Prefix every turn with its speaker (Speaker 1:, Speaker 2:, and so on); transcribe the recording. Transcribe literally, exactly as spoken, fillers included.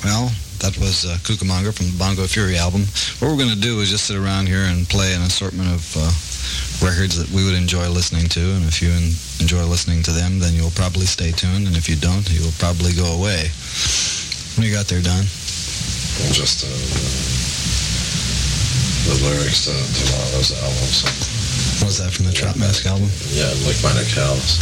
Speaker 1: Well, that was uh, Cucamonga from the Bongo Fury album. What we're going to do is just sit around here and play an assortment of uh, records that we would enjoy listening to, and if you en- enjoy listening to them, then you'll probably stay tuned, and if you don't, you'll probably go away. What do you got there, Don?
Speaker 2: Just uh, the lyrics to, to one of those albums.
Speaker 1: What was that, from the Trap Mask album?
Speaker 2: Yeah, like Minor Callous.